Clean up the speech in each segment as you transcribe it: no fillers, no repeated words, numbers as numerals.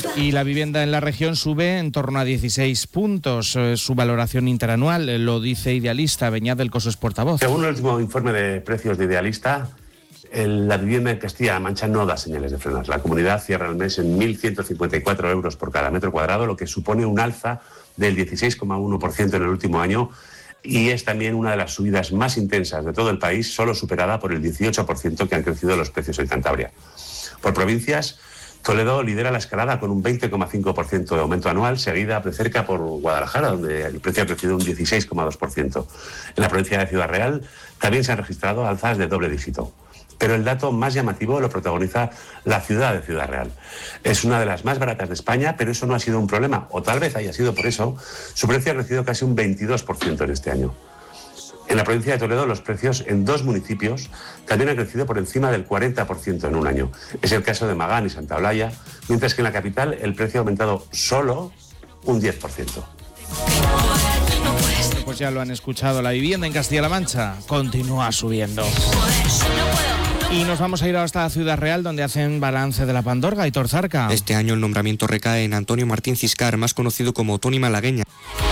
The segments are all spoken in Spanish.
Y la vivienda en la región sube en torno a 16 puntos. Su valoración interanual, lo dice Idealista. Beñat del Coso es portavoz. Según el último informe de precios de Idealista, la vivienda en Castilla-La Mancha no da señales de frenar. La comunidad cierra el mes en 1.154 euros por cada metro cuadrado, lo que supone un alza del 16,1% en el último año, y es también una de las subidas más intensas de todo el país, solo superada por el 18% que han crecido los precios en Cantabria. Por provincias, Toledo lidera la escalada con un 20,5% de aumento anual, seguida de cerca por Guadalajara, donde el precio ha crecido un 16,2%. En la provincia de Ciudad Real también se han registrado alzas de doble dígito. Pero el dato más llamativo lo protagoniza la ciudad de Ciudad Real. Es una de las más baratas de España, pero eso no ha sido un problema, o tal vez haya sido por eso. Su precio ha crecido casi un 22% en este año. En la provincia de Toledo, los precios en 2 municipios también han crecido por encima del 40% en un año. Es el caso de Magán y Santa Olalla, mientras que en la capital el precio ha aumentado solo un 10%. Pues ya lo han escuchado, la vivienda en Castilla-La Mancha continúa subiendo. Y nos vamos a ir hasta Ciudad Real, donde hacen balance de la Pandorga y Torzarca. Este año el nombramiento recae en Antonio Martín Ciscar, más conocido como Tony Malagueña.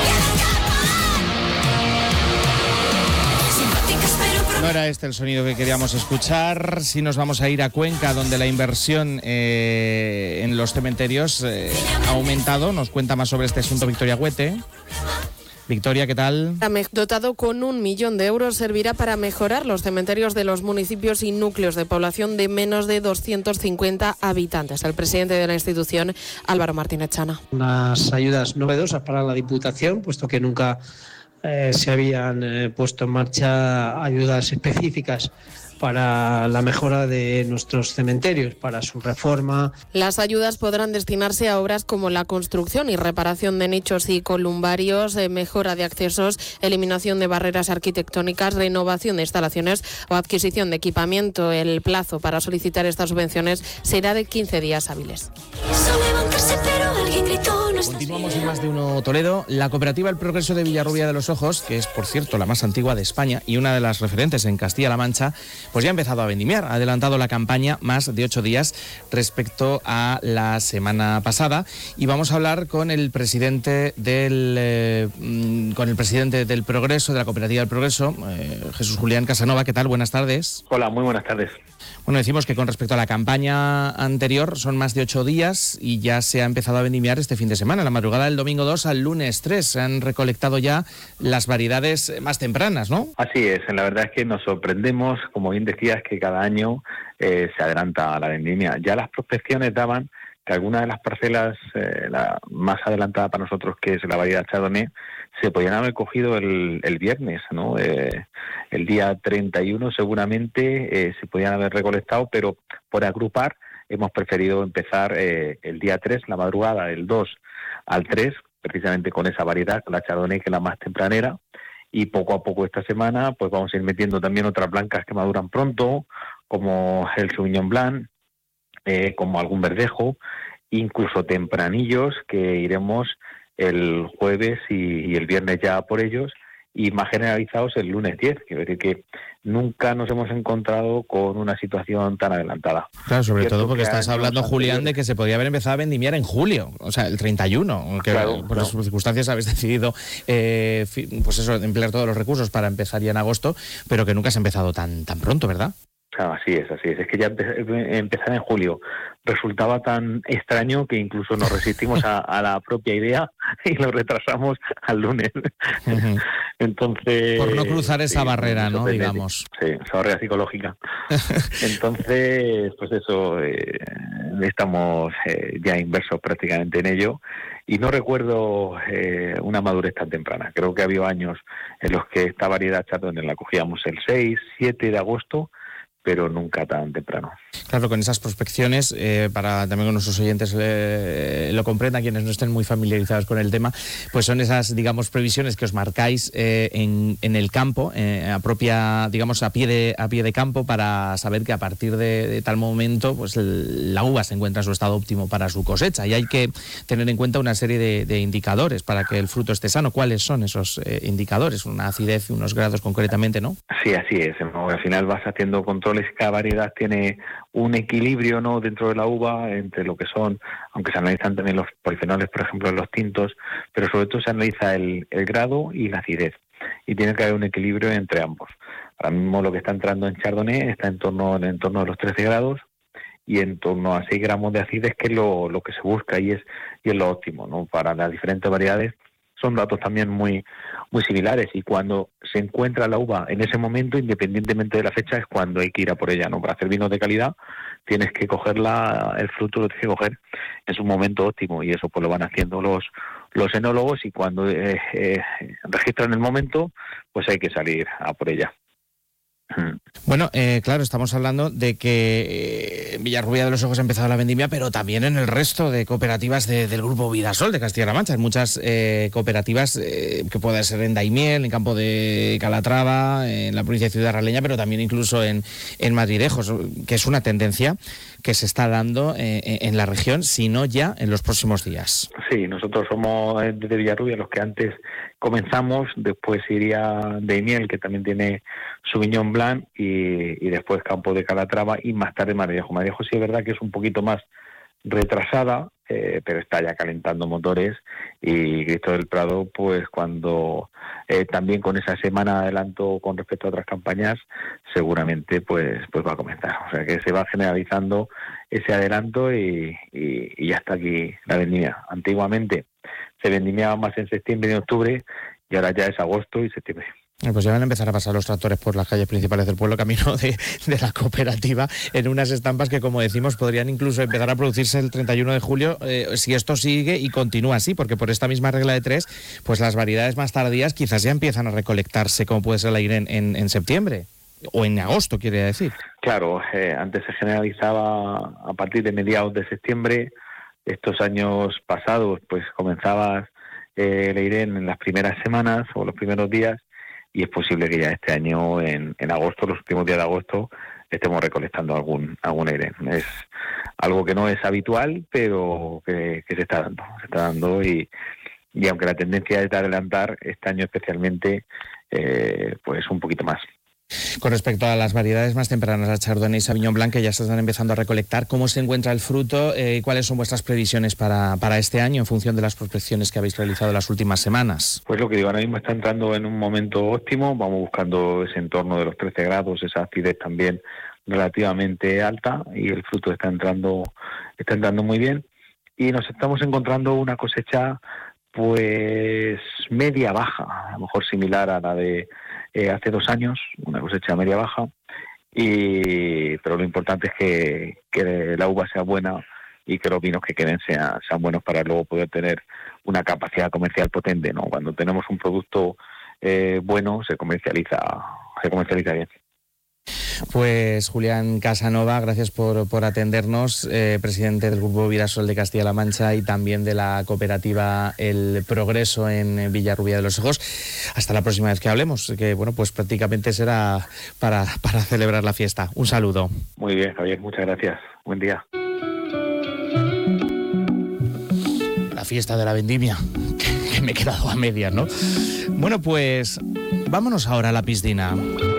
No era este el sonido que queríamos escuchar. Sí, nos vamos a ir a Cuenca, donde la inversión en los cementerios ha aumentado. Nos cuenta más sobre este asunto Victoria Huete. Victoria, ¿qué tal? Dotado con 1 millón de euros, servirá para mejorar los cementerios de los municipios y núcleos de población de menos de 250 habitantes. El presidente de la institución, Álvaro Martínez Chana. Unas ayudas novedosas para la Diputación, puesto que nunca se habían puesto en marcha ayudas específicas para la mejora de nuestros cementerios, para su reforma. Las ayudas podrán destinarse a obras como la construcción y reparación de nichos y columbarios, mejora de accesos, eliminación de barreras arquitectónicas, renovación de instalaciones o adquisición de equipamiento. El plazo para solicitar estas subvenciones será de 15 días hábiles. Continuamos en Más de Uno Toledo. La cooperativa El Progreso de Villarrubia de los Ojos, que es por cierto la más antigua de España y una de las referentes en Castilla-La Mancha, pues ya ha empezado a vendimiar. Ha adelantado la campaña más de 8 días respecto a la semana pasada, y vamos a hablar con el presidente del Progreso, de la cooperativa del Progreso, Jesús Julián Casanova. ¿Qué tal? Buenas tardes. Hola, muy buenas tardes. Bueno, decimos que con respecto a la campaña anterior son más de 8 días y ya se ha empezado a vendimiar este fin de semana. La madrugada del domingo 2 al lunes 3 se han recolectado ya las variedades más tempranas, ¿no? Así es, la verdad es que nos sorprendemos, como bien decías, que cada año se adelanta la vendimia. Ya las prospecciones daban que algunas de las parcelas, la más adelantada para nosotros, que es la variedad Chardonnay, se podían haber cogido el viernes, ¿no? El día 31 seguramente se podían haber recolectado, pero por agrupar hemos preferido empezar el día 3, la madrugada del 2 al 3, precisamente con esa variedad, la Chardonnay, que es la más tempranera, y poco a poco esta semana pues vamos a ir metiendo también otras blancas que maduran pronto, como el Sauvignon Blanc, como algún verdejo, incluso tempranillos que iremos el jueves y el viernes ya por ellos, y más generalizados el lunes 10. Quiero decir que nunca nos hemos encontrado con una situación tan adelantada. Claro, sobre todo porque estás hablando, Julián, de que se podía haber empezado a vendimiar en julio, o sea, el 31, que claro, por las circunstancias habéis decidido pues eso, emplear todos los recursos para empezar ya en agosto, pero que nunca se ha empezado tan pronto, ¿verdad? Claro, así es. Es que ya empezar en julio resultaba tan extraño que incluso nos resistimos a la propia idea y lo retrasamos al lunes. Uh-huh. Entonces, por no cruzar esa barrera, ¿no? Digamos. Sí, esa barrera psicológica. Entonces, pues eso, estamos ya inversos prácticamente en ello. Y no recuerdo una madurez tan temprana. Creo que había años en los que esta variedad Chardonnay la cogíamos el 6, 7 de agosto, pero nunca tan temprano. Claro, con esas prospecciones, para también con nuestros oyentes lo comprendan, quienes no estén muy familiarizados con el tema, pues son esas, digamos, previsiones que os marcáis en el campo, digamos, a pie de campo, para saber que a partir de tal momento, pues la uva se encuentra en su estado óptimo para su cosecha, y hay que tener en cuenta una serie de indicadores para que el fruto esté sano. ¿Cuáles son esos indicadores? Una acidez, unos grados concretamente, ¿no? Sí, así es. Al final vas haciendo controles, cada variedad tiene un equilibrio, ¿no?, dentro de la uva entre lo que son, aunque se analizan también los polifenoles, por ejemplo, en los tintos, pero sobre todo se analiza el grado y la acidez, y tiene que haber un equilibrio entre ambos. Ahora mismo lo que está entrando en Chardonnay está en torno de los 13 grados y en torno a 6 gramos de acidez, que es lo que se busca y es lo óptimo, ¿no? Para las diferentes variedades son datos también muy similares, y cuando se encuentra la uva en ese momento, independientemente de la fecha, es cuando hay que ir a por ella, ¿no? Para hacer vinos de calidad tienes que cogerla, el fruto lo tienes que coger en su momento óptimo, y eso pues lo van haciendo los enólogos, y cuando registran el momento, pues hay que salir a por ella. Bueno, claro, estamos hablando de que Villarrubia de los Ojos ha empezado la vendimia, pero también en el resto de cooperativas del Grupo Vidasol de Castilla-La Mancha. Hay muchas cooperativas que pueden ser en Daimiel, en Campo de Calatrava, en la provincia de Ciudad Realeña, pero también incluso en Madridejos, que es una tendencia que se está dando en la región, si no ya en los próximos días. Sí, nosotros somos desde Villarrubia los que antes comenzamos, después iría Daimiel, que también tiene su Sauvignon Blanc, y después Campo de Calatrava, y más tarde Madrilejo. Madrilejo sí es verdad que es un poquito más retrasada, pero está ya calentando motores, y Cristo del Prado, pues cuando también con esa semana de adelanto con respecto a otras campañas, seguramente pues va a comenzar. O sea que se va generalizando ese adelanto y ya está aquí la vendimia. Antiguamente se vendimiaba más en septiembre y en octubre, y ahora ya es agosto y septiembre. Pues ya van a empezar a pasar los tractores por las calles principales del pueblo, camino de la cooperativa, en unas estampas que, como decimos, podrían incluso empezar a producirse el 31 de julio, si esto sigue y continúa así, porque por esta misma regla de 3, pues las variedades más tardías quizás ya empiezan a recolectarse, como puede ser la IREN en septiembre, o en agosto, quiere decir. Claro, antes se generalizaba a partir de mediados de septiembre. Estos años pasados, pues comenzabas la IREN en las primeras semanas o los primeros días, y es posible que ya este año, en agosto, los últimos días de agosto, estemos recolectando algún IREN. Es algo que no es habitual, pero que se está dando, y aunque la tendencia es de adelantar, este año especialmente, pues un poquito más. Con respecto a las variedades más tempranas, a Chardonnay y Sauvignon Blanc, que ya se están empezando a recolectar, ¿cómo se encuentra el fruto? ¿Cuáles son vuestras previsiones para este año en función de las prospecciones que habéis realizado las últimas semanas? Pues lo que digo, ahora mismo está entrando en un momento óptimo, vamos buscando ese entorno de los 13 grados, esa acidez también relativamente alta, y el fruto está entrando muy bien, y nos estamos encontrando una cosecha pues media baja, a lo mejor similar a la de hace 2 años, una cosecha media baja, pero lo importante es que la uva sea buena y que los vinos que queden sean buenos, para luego poder tener una capacidad comercial potente, ¿no? Cuando tenemos un producto bueno, se comercializa bien. Pues Julián Casanova, gracias por atendernos, presidente del Grupo Vidasol de Castilla-La Mancha y también de la cooperativa El Progreso en Villarrubia de los Ojos. Hasta la próxima vez que hablemos, que bueno, pues prácticamente será para celebrar la fiesta. Un saludo. Muy bien, Javier, muchas gracias. Buen día. La fiesta de la vendimia, que me he quedado a medias, ¿no? Bueno, pues vámonos ahora a la piscina.